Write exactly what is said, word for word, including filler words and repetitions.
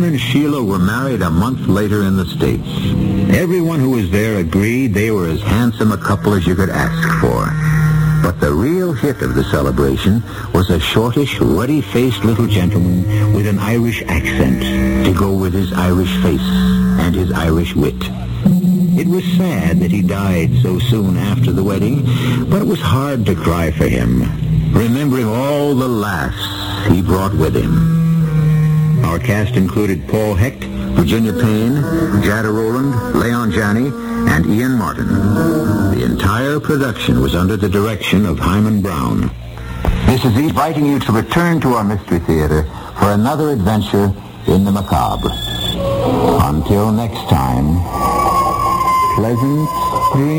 and Sheila were married a month later in the States. Everyone who was there agreed they were as handsome a couple as you could ask for. But the real hit of the celebration was a shortish, ruddy-faced little gentleman with an Irish accent to go with his Irish face and his Irish wit. It was sad that he died so soon after the wedding, but it was hard to cry for him, remembering all the laughs he brought with him. Our cast included Paul Hecht, Virginia Payne, Jada Rowland, Leon Janney, and Ian Martin. The entire production was under the direction of Hyman Brown. This is inviting you to return to our Mystery Theater for another adventure in the macabre. Until next time, pleasant dreams.